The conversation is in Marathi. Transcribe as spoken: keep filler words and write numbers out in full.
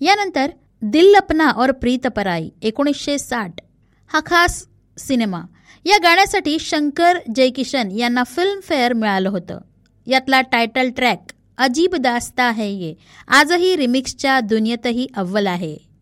यानंतर दिल अपना और प्रीत पराई एकोणीसशे साठ हा खास सिनेमा. या गाण्यासाठी शंकर जयकिशन यांना फिल्मफेअर मिळालं होतं. यातला टायटल ट्रॅक अजीब दास्ता है ये आजही रिमिक्सच्या दुनियेतही अव्वल आहे.